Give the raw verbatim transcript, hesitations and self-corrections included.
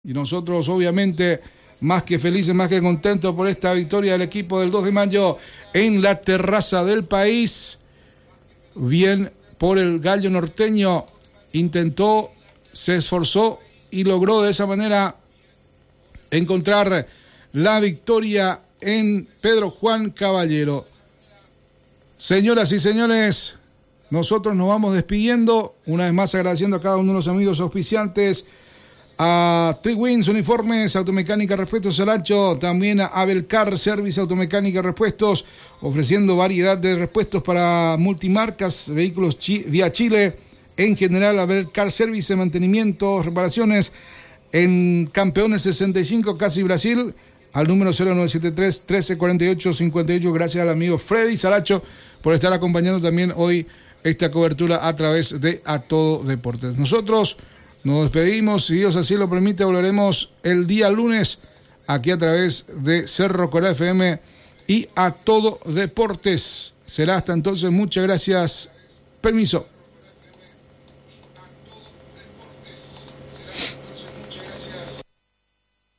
Y nosotros obviamente más que felices, más que contentos por esta victoria del equipo del dos de mayo en la terraza del país. Bien por el gallo norteño, intentó, se esforzó y logró de esa manera encontrar la victoria en Pedro Juan Caballero. Señoras y señores, nosotros nos vamos despidiendo, una vez más agradeciendo a cada uno de los amigos auspiciantes, a Three Wins Uniformes, Automecánica Repuestos Salacho, también a Abelcar Service Automecánica Repuestos, ofreciendo variedad de repuestos para multimarcas, vehículos chi- vía Chile, en general Abelcar Service, mantenimientos, reparaciones, en Campeones sesenta y cinco, Casi Brasil, al número cero nueve siete tres, trece cuarenta y ocho, cincuenta y ocho, gracias al amigo Freddy Salacho por estar acompañando también hoy esta cobertura a través de A Todo Deportes. Nosotros nos despedimos, si Dios así lo permite, volveremos el día lunes aquí a través de Cerro Corá F M y A Todo Deportes. Será hasta entonces, muchas gracias, permiso.